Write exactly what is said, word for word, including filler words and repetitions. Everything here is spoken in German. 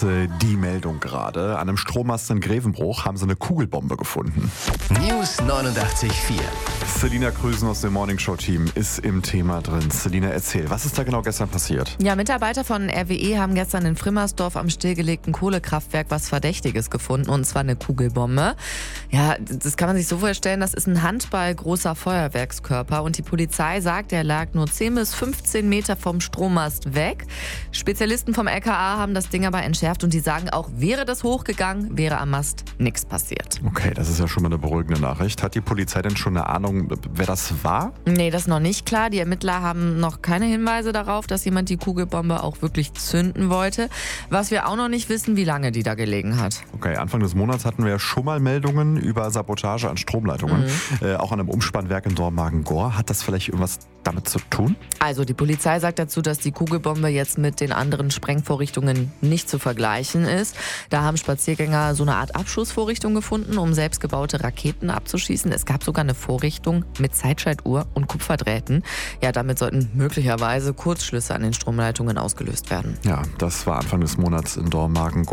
ist äh, die Meldung gerade. An einem Strommast in Grevenbruch haben sie eine Kugelbombe gefunden. News neunundachtzig Komma vier. Selina Krüsen aus dem Morningshow-Team ist im Thema drin. Selina, erzähl, was ist da genau gestern passiert? Ja, Mitarbeiter von R W E haben gestern in Frimmersdorf am stillgelegten Kohlekraftwerk was Verdächtiges gefunden, und zwar eine Kugelbombe. Ja, das kann man sich so vorstellen, das ist ein handballgroßer Feuerwerkskörper, und die Polizei sagt, er lag nur zehn bis fünfzehn Meter vom Strommast weg. Spezialisten vom L K A haben das Ding aber entschärft, und die sagen auch, wäre das hochgegangen, wäre am Mast nichts passiert. Okay, das ist ja schon mal eine beruhigende Nachricht. Hat die Polizei denn schon eine Ahnung, wer das war? Nee, das ist noch nicht klar. Die Ermittler haben noch keine Hinweise darauf, dass jemand die Kugelbombe auch wirklich zünden wollte. Was wir auch noch nicht wissen, wie lange die da gelegen hat. Okay, Anfang des Monats hatten wir schon mal Meldungen über Sabotage an Stromleitungen. Mhm. Äh, auch an einem Umspannwerk in Dormagen-Gohr. Hat das vielleicht irgendwas damit zu tun? Also die Polizei sagt dazu, dass die Kugelbombe jetzt mit den anderen Sprengvorrichtungen nicht zu vergleichen ist. Da haben Spaziergänger so eine Art Abschussvorrichtung gefunden, um selbstgebaute Raketen abzuschießen. Es gab sogar eine Vorrichtung mit Zeitschaltuhr und Kupferdrähten. Ja, damit sollten möglicherweise Kurzschlüsse an den Stromleitungen ausgelöst werden. Ja, das war Anfang des Monats in Dormagen-Gohr.